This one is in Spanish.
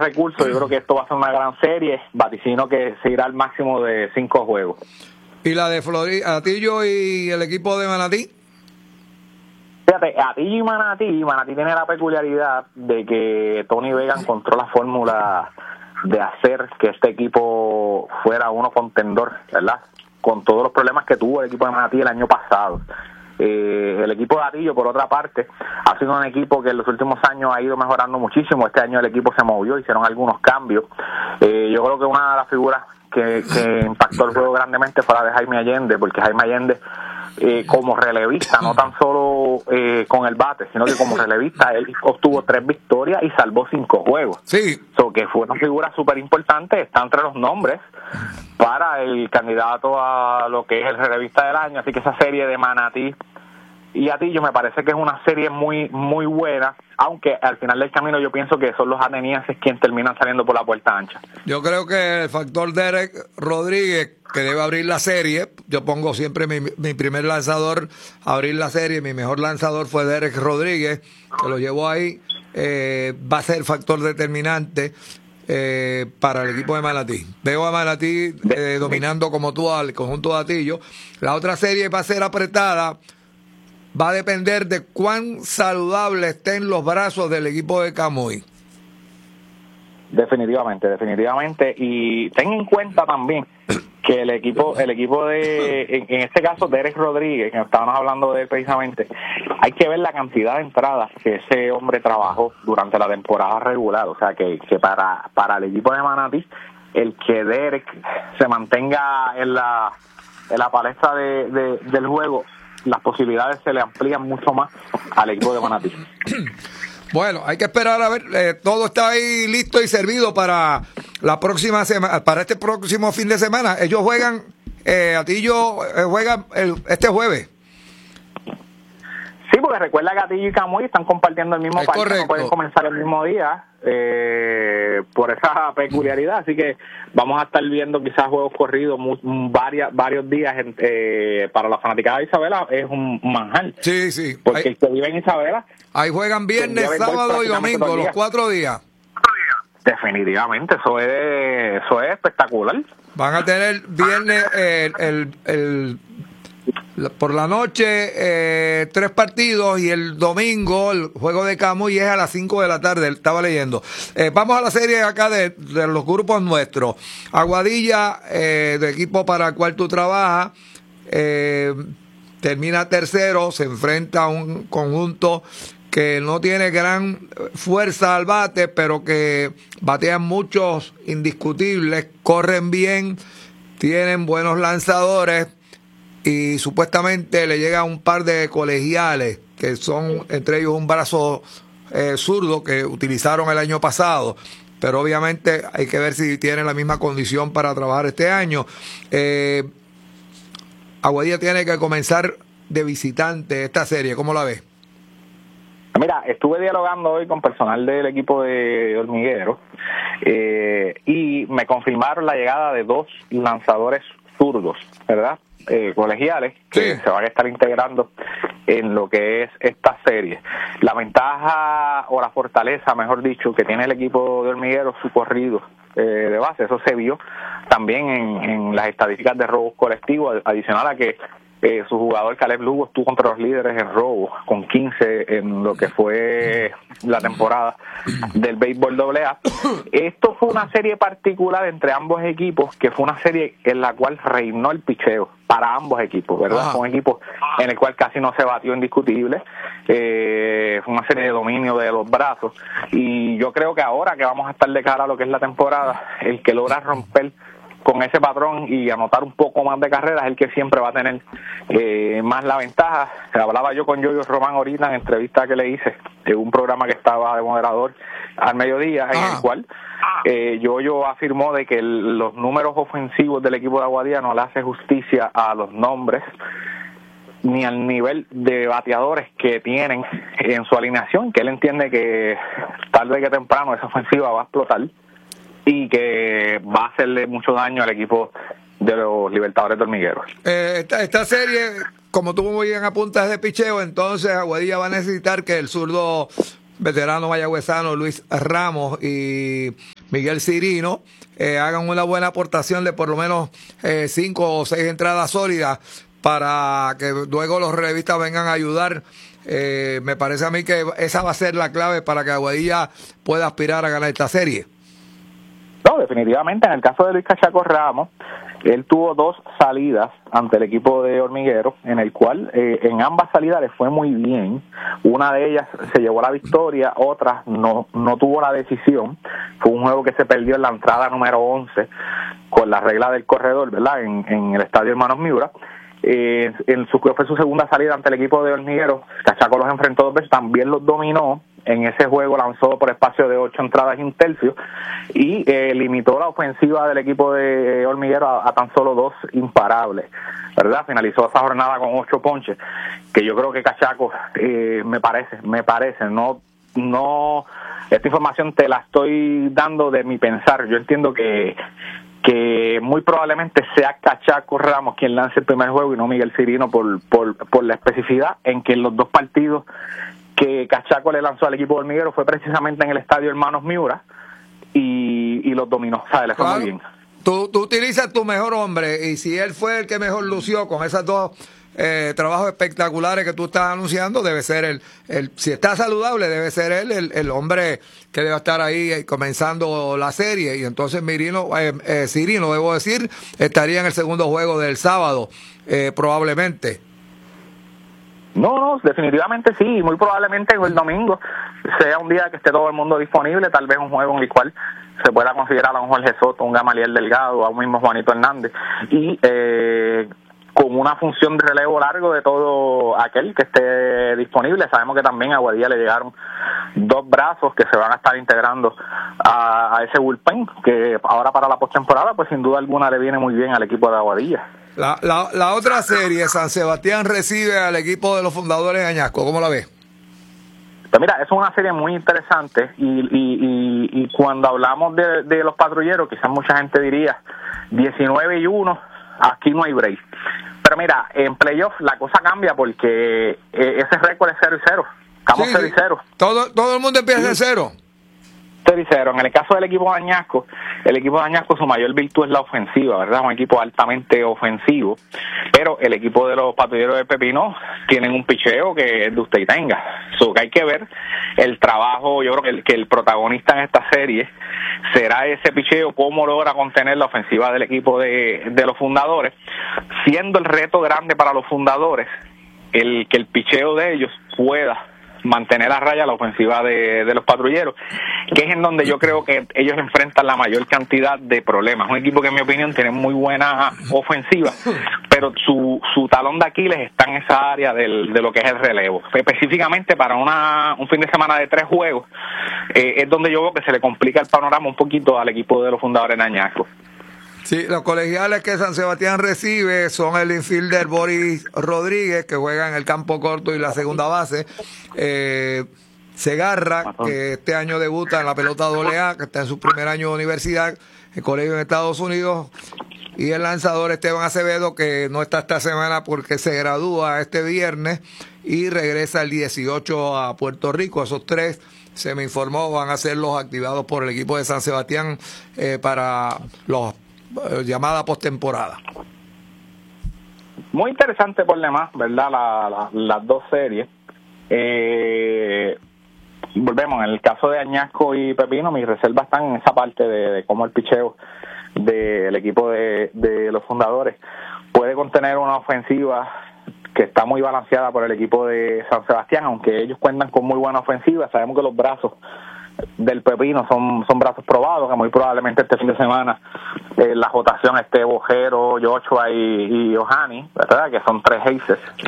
recursos, yo creo que esto va a ser una gran serie. Vaticino que se irá al máximo de 5 juegos. ¿Y la de Atillo y el equipo de Manatí? Fíjate, Atillo y Manatí tiene la peculiaridad de que Tony Vega encontró la fórmula de hacer que este equipo fuera uno contendor, ¿verdad? Con todos los problemas que tuvo el equipo de Manatí el año pasado. El equipo de Atillo, por otra parte, ha sido un equipo que en los últimos años ha ido mejorando muchísimo. Este año el equipo se movió, hicieron algunos cambios. Yo creo que una de las figuras que impactó el juego grandemente fue la de Jaime Allende, porque Jaime Allende, como relevista, no tan solo con el bate, sino que como relevista, él obtuvo 3 victorias y salvó 5 juegos. Sí. Que fue una figura súper importante, está entre los nombres para el candidato a lo que es el relevista del año. Así que esa serie de Manatí y Atillo me parece que es una serie muy muy buena, aunque al final del camino yo pienso que son los atenienses quienes terminan saliendo por la puerta ancha. Yo creo que el factor Derek Rodríguez, que debe abrir la serie, yo pongo siempre mi primer lanzador a abrir la serie, mi mejor lanzador fue Derek Rodríguez, que lo llevó ahí, va a ser factor determinante para el equipo de Manatí. Veo a Manatí dominando como tú al conjunto de Atillo. La otra serie va a ser apretada, va a depender de cuán saludable estén los brazos del equipo de Camuy. Definitivamente, y ten en cuenta también que el equipo de, en este caso Derek Rodríguez, que estábamos hablando de él precisamente, hay que ver la cantidad de entradas que ese hombre trabajó durante la temporada regular. O sea que para el equipo de Manatí, el que Derek se mantenga en la palestra del juego, las posibilidades se le amplían mucho más al equipo de Manatí. Bueno, hay que esperar a ver, todo está ahí listo y servido para la próxima semana, para este próximo fin de semana. Ellos juegan, Atillo juega este jueves. Sí, porque recuerda que Atillo y Camuy están compartiendo el mismo parque, no pueden comenzar el mismo día por esa peculiaridad, así que vamos a estar viendo quizás juegos corridos varios días. Para la fanaticada de Isabela es un manjar. Sí. Porque el que vive en Isabela, ahí juegan viernes, sábado y domingo, los 4 días. Definitivamente, eso es espectacular. Van a tener viernes por la noche 3 partidos y el domingo el juego de Camuy es a las 5 de la tarde, estaba leyendo. Vamos a la serie acá de los grupos nuestros. Aguadilla, de equipo para el cual tú trabajas, termina tercero, se enfrenta a un conjunto que no tiene gran fuerza al bate, pero que batean muchos indiscutibles, corren bien, tienen buenos lanzadores y supuestamente le llega un par de colegiales que son entre ellos un brazo zurdo que utilizaron el año pasado, pero obviamente hay que ver si tienen la misma condición para trabajar este año. Aguadilla tiene que comenzar de visitante esta serie, ¿cómo la ves? Mira, estuve dialogando hoy con personal del equipo de Hormiguero y me confirmaron la llegada de 2 lanzadores zurdos, ¿verdad? Colegiales que se van a estar integrando en lo que es esta serie. La ventaja o la fortaleza, mejor dicho, que tiene el equipo de Hormiguero, su corrido de base, eso se vio también en las estadísticas de robos colectivos, adicional a que su jugador Caleb Lugo estuvo contra los líderes en robo con 15 en lo que fue la temporada del béisbol AA. Esto fue una serie particular entre ambos equipos, que fue una serie en la cual reinó el picheo para ambos equipos, ¿verdad? Fue un equipo en el cual casi no se batió indiscutible. Fue una serie de dominio de los brazos, y yo creo que ahora que vamos a estar de cara a lo que es la temporada, el que logra romper con ese patrón y anotar un poco más de carreras es el que siempre va a tener más la ventaja. Hablaba yo con Yoyo Román ahorita en entrevista que le hice de un programa que estaba de moderador al mediodía, en el cual Yoyo afirmó de que los números ofensivos del equipo de Aguadilla no le hace justicia a los nombres ni al nivel de bateadores que tienen en su alineación, que él entiende que tarde que temprano esa ofensiva va a explotar y que va a hacerle mucho daño al equipo de los Libertadores de Hormiguero. Esta serie, como tú muy bien apuntas de picheo, entonces Aguadilla va a necesitar que el zurdo veterano mayagüezano Luis Ramos y Miguel Cirino, hagan una buena aportación de por lo menos 5 o 6 entradas sólidas para que luego los relevistas vengan a ayudar. Me parece a mí que esa va a ser la clave para que Aguadilla pueda aspirar a ganar esta serie. No, definitivamente. En el caso de Luis Cachaco Ramos, él tuvo 2 salidas ante el equipo de Hormigueros, en el cual en ambas salidas le fue muy bien. Una de ellas se llevó la victoria, otra no tuvo la decisión. Fue un juego que se perdió en la entrada número 11 con la regla del corredor, ¿verdad? En el estadio Hermanos Miura. Fue su segunda salida ante el equipo de Hormigueros. Cachaco los enfrentó 2 veces, también los dominó. En ese juego lanzó por espacio de 8 entradas y 1 tercio y limitó la ofensiva del equipo de Hormiguero a tan solo 2 imparables, ¿verdad? Finalizó esa jornada con 8 ponches, que yo creo que Cachaco, me parece, no, esta información te la estoy dando de mi pensar. Yo entiendo que muy probablemente sea Cachaco Ramos quien lance el primer juego y no Miguel Cirino por la especificidad en que en los 2 partidos que Cachaco le lanzó al equipo de Hormiguero fue precisamente en el estadio Hermanos Miura y los dominó, ¿sabes? Le fue muy bien. Tú utilizas tu mejor hombre y si él fue el que mejor lució con esos 2 trabajos espectaculares que tú estás anunciando, debe ser si está saludable, debe ser él el hombre que debe estar ahí comenzando la serie y entonces Cirino, debo decir, estaría en el segundo juego del sábado, probablemente. No, definitivamente sí, muy probablemente el domingo sea un día que esté todo el mundo disponible, tal vez un juego en el cual se pueda considerar a un Jorge Soto, un Gamaliel Delgado, a un mismo Juanito Hernández, y con una función de relevo largo de todo aquel que esté disponible. Sabemos que también a Aguadilla le llegaron 2 brazos que se van a estar integrando a ese bullpen, que ahora para la postemporada, pues sin duda alguna le viene muy bien al equipo de Aguadilla. La otra serie, San Sebastián recibe al equipo de los Fundadores de Añasco. ¿Cómo la ves? Pues mira, es una serie muy interesante y cuando hablamos de los patrulleros, quizás mucha gente diría 19-1, aquí no hay break. Pero mira, en playoff la cosa cambia porque ese récord es 0-0. Estamos 0-0. Todo el mundo empieza de 0. 0-0. En el caso del equipo de Añasco, su mayor virtud es la ofensiva, ¿verdad? Un equipo altamente ofensivo, pero el equipo de los patrulleros de Pepino tienen un picheo que es de usted y tenga. Que hay que ver el trabajo. Yo creo que el protagonista en esta serie será ese picheo, cómo logra contener la ofensiva del equipo de los Fundadores, siendo el reto grande para los Fundadores que el picheo de ellos pueda mantener a raya la ofensiva de los patrulleros, que es en donde yo creo que ellos enfrentan la mayor cantidad de problemas. Un equipo que en mi opinión tiene muy buena ofensiva, pero su talón de Aquiles está en esa área de lo que es el relevo. Específicamente para un fin de semana de 3 juegos, es donde yo veo que se le complica el panorama un poquito al equipo de los Fundadores de Añasco. Sí, los colegiales que San Sebastián recibe son el infielder Boris Rodríguez, que juega en el campo corto y la segunda base. Segarra, que este año debuta en la pelota AA, que está en su primer año de universidad, el colegio en Estados Unidos. Y el lanzador Esteban Acevedo, que no está esta semana porque se gradúa este viernes y regresa el 18 a Puerto Rico. Esos 3, se me informó, van a ser los activados por el equipo de San Sebastián para los llamada postemporada. Muy interesante por demás, ¿verdad? Las 2 series. Volvemos, en el caso de Añasco y Pepino, mis reservas están en esa parte de cómo el picheo del equipo de los Fundadores puede contener una ofensiva que está muy balanceada por el equipo de San Sebastián, aunque ellos cuentan con muy buena ofensiva. Sabemos que los brazos del Pepino son brazos probados, que muy probablemente este fin de semana la rotación esté Bojero, Joshua y Ohani, ¿verdad? Que son 3 aces